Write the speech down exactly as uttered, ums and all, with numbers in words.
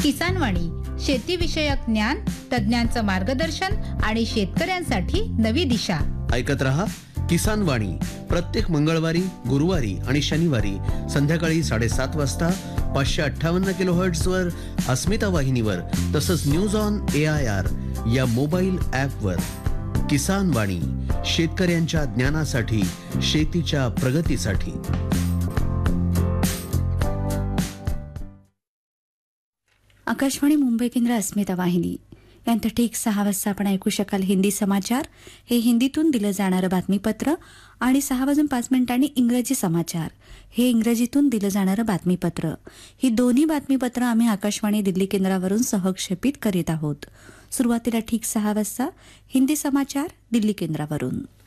किसानवाणी, शेतीविषयक ज्ञान, तज्ञांचं मार्गदर्शन आणि शेतकऱ्यांसाठी नवी दिशा. ऐकत रहा किसानवाणी प्रत्येक मंगळवारी, गुरुवारी आणि शनिवारी संध्याकाळी साडेसात वाजता पाचशे अठ्ठावन्न किलो हर्ट्झवर अस्मिता वाहिनीवर, तसंच news on A I R या मोबाईल ॲपवर. किसानवाणी, शेतकऱ्यांच्या ज्ञानासाठी, शेतीच्या प्रगतीसाठी. आकाशवाणी मुंबई केंद्र, अस्मिता वाहिनी. यानंतर ठीक सहा वाजता आपण ऐकू शकाल हिंदी समाचार. हे हिंदीतून दिलं जाणारं बातमीपत्र. आणि सहा वाजून पाच मिनिटांनी इंग्रजी समाचार, हे इंग्रजीतून दिलं जाणारं बातमीपत्र. ही दोन्ही बातमीपत्र आम्ही आकाशवाणी दिल्ली केंद्रावरून सहक्षेपित करीत आहोत. सुरुवातीला ठीक सहा वाजता हिंदी समाचार दिल्ली केंद्रावरून.